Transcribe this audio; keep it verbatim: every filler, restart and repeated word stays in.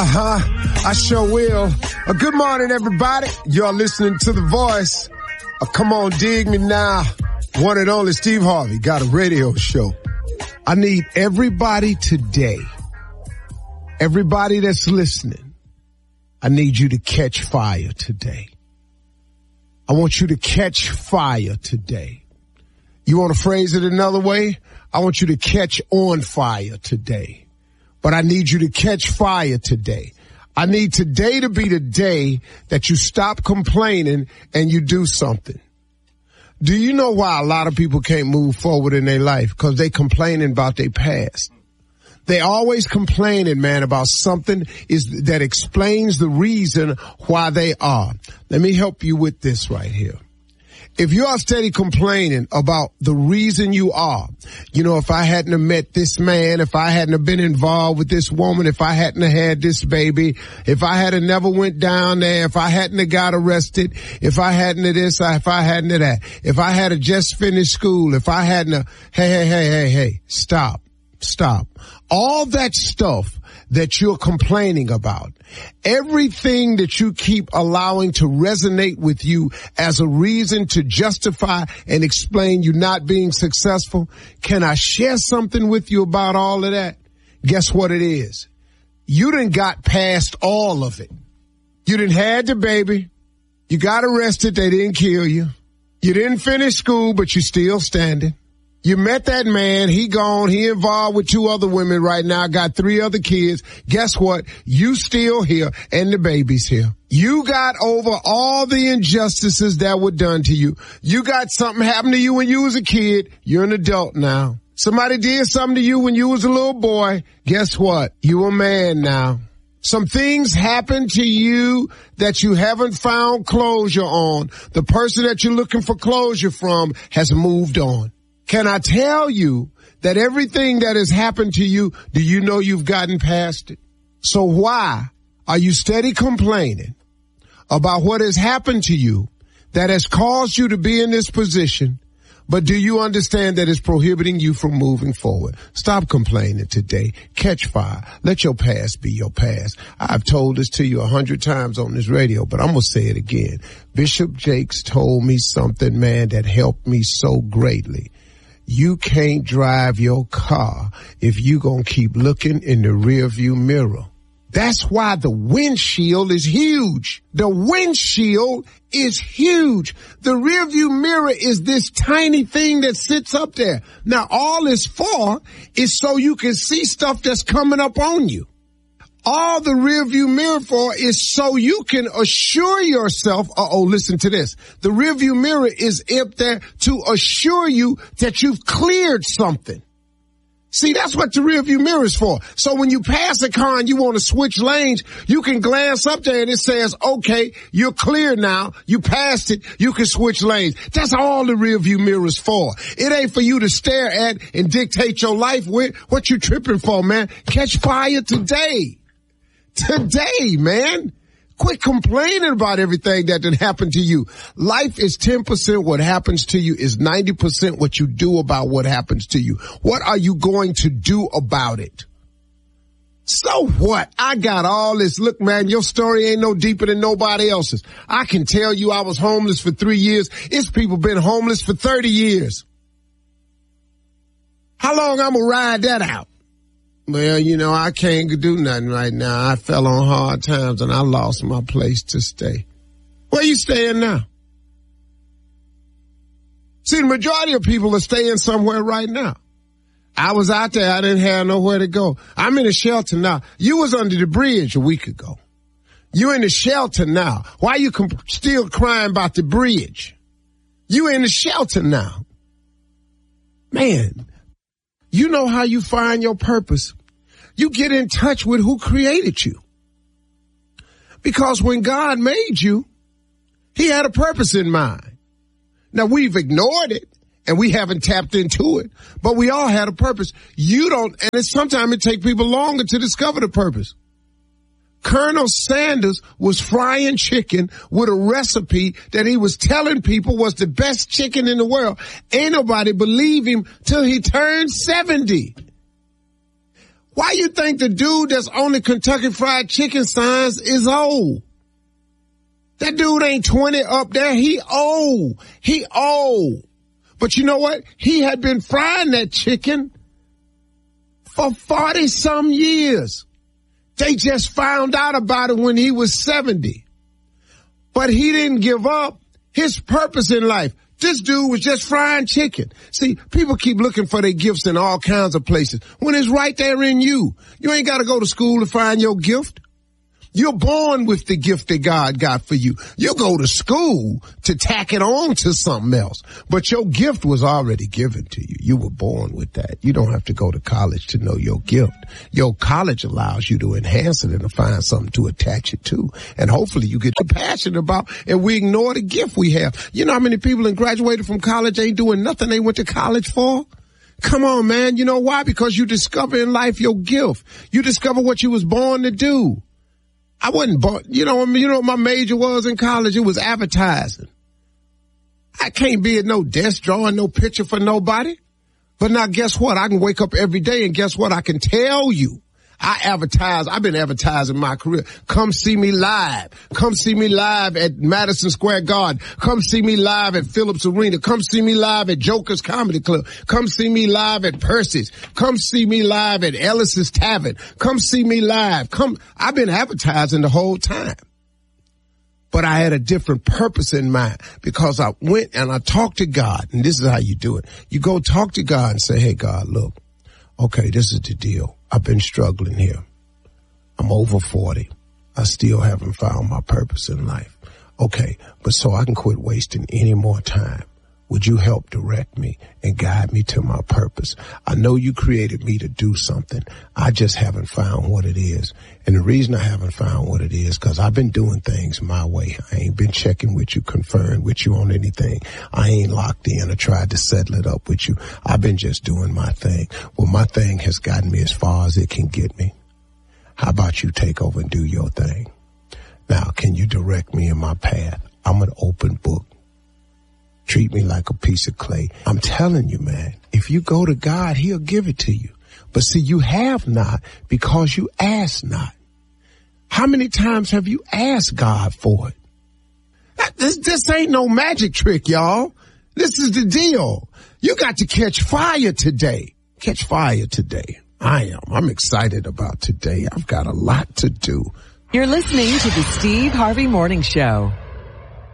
Uh-huh. I sure will. Uh, good morning, everybody. You're listening to The Voice. Uh, come on, dig me now. One and only Steve Harvey got a radio show. I need everybody today, everybody that's listening, I need you to catch fire today. I want you to catch fire today. You want to phrase it another way? I want you to catch on fire today. But I need you to catch fire today. I need today to be the day that you stop complaining and you do something. Do you know why a lot of people can't move forward in their life? Because they complaining about their past. They always complaining, man, about something is that explains the reason why they are. Let me help you with this right here. If you are steady complaining about the reason you are, you know, if I hadn't have met this man, if I hadn't have been involved with this woman, if I hadn't have had this baby, if I had have never went down there, if I hadn't have got arrested, if I hadn't have this, if I hadn't have that, if I had have just finished school, if I hadn't have, hey, hey, hey, hey, hey, stop, stop. All that stuff that you're complaining about, everything that you keep allowing to resonate with you as a reason to justify and explain you not being successful, can I share something with you about all of that? Guess what it is? You done got past all of it. You done had the baby. You got arrested. They didn't kill you. You didn't finish school, but you still standing. You met that man, he gone, he involved with two other women right now, got three other kids. Guess what? You still here and the baby's here. You got over all the injustices that were done to you. You got something happen to you when you was a kid. You're an adult now. Somebody did something to you when you was a little boy. Guess what? You a man now. Some things happen to you that you haven't found closure on. The person that you're looking for closure from has moved on. Can I tell you that everything that has happened to you, do you know you've gotten past it? So why are you steady complaining about what has happened to you that has caused you to be in this position, but do you understand that it's prohibiting you from moving forward? Stop complaining today. Catch fire. Let your past be your past. I've told this to you a hundred times on this radio, but I'm going to say it again. Bishop Jakes told me something, man, that helped me so greatly. You can't drive your car if you gonna keep looking in the rearview mirror. That's why the windshield is huge. The windshield is huge. The rearview mirror is this tiny thing that sits up there. Now, all it's for is so you can see stuff that's coming up on you. All the rearview mirror for is so you can assure yourself, uh-oh, listen to this. The rearview mirror is up there to assure you that you've cleared something. See, that's what the rearview mirror is for. So when you pass a car and you want to switch lanes, you can glance up there and it says, okay, you're clear now. You passed it. You can switch lanes. That's all the rearview mirror is for. It ain't for you to stare at and dictate your life with. What you tripping for, man? Catch fire today. Today, man. Quit complaining about everything that did happen to you. Life is ten percent what happens to you is ninety percent what you do about what happens to you. What are you going to do about it? So what? I got all this. Look, man, your story ain't no deeper than nobody else's. I can tell you I was homeless for three years. It's people been homeless for thirty years. How long I'm gonna ride that out? Well, you know, I can't do nothing right now. I fell on hard times and I lost my place to stay. Where you staying now? See, the majority of people are staying somewhere right now. I was out there. I didn't have nowhere to go. I'm in a shelter now. You was under the bridge a week ago. You in the shelter now. Why you comp- still crying about the bridge? You in the shelter now. Man, you know how you find your purpose. You get in touch with who created you. Because when God made you, he had a purpose in mind. Now we've ignored it and we haven't tapped into it, but we all had a purpose. You don't, and it's sometimes it takes people longer to discover the purpose. Colonel Sanders was frying chicken with a recipe that he was telling people was the best chicken in the world. Ain't nobody believe him till he turned seventy. Why you think the dude that's on the Kentucky Fried Chicken signs is old? That dude ain't twenty up there. He old. He old. But you know what? He had been frying that chicken for forty some years. They just found out about it when he was seventy. But he didn't give up his purpose in life. This dude was just frying chicken. See, people keep looking for their gifts in all kinds of places when it's right there in you. You ain't got to go to school to find your gift. You're born with the gift that God got for you. You go to school to tack it on to something else. But your gift was already given to you. You were born with that. You don't have to go to college to know your gift. Your college allows you to enhance it and to find something to attach it to. And hopefully you get passionate about, and we ignore the gift we have. You know how many people that graduated from college ain't doing nothing they went to college for? Come on, man. You know why? Because you discover in life your gift. You discover what you was born to do. I wasn't born, you know, you know what my major was in college? It was advertising. I can't be at no desk drawing no picture for nobody. But now guess what? I can wake up every day and guess what? I can tell you. I advertise. I've been advertising my career. Come see me live. Come see me live at Madison Square Garden. Come see me live at Phillips Arena. Come see me live at Joker's Comedy Club. Come see me live at Percy's. Come see me live at Ellis's Tavern. Come see me live. Come. I've been advertising the whole time. But I had a different purpose in mind because I went and I talked to God. And this is how you do it. You go talk to God and say, hey, God, look, okay, this is the deal. I've been struggling here. I'm over forty. I still haven't found my purpose in life. Okay, but so I can quit wasting any more time. Would you help direct me and guide me to my purpose? I know you created me to do something. I just haven't found what it is. And the reason I haven't found what it is because I've been doing things my way. I ain't been checking with you, conferring with you on anything. I ain't locked in or tried to settle it up with you. I've been just doing my thing. Well, my thing has gotten me as far as it can get me. How about you take over and do your thing? Now, can you direct me in my path? I'm an open book. Treat me like a piece of clay. I'm telling you, man, if you go to God, he'll give it to you. But see, you have not because you ask not. How many times have you asked God for it? This, this ain't no magic trick, y'all. This is the deal. You got to catch fire today. Catch fire today. I am. I'm excited about today. I've got a lot to do. You're listening to the Steve Harvey Morning Show.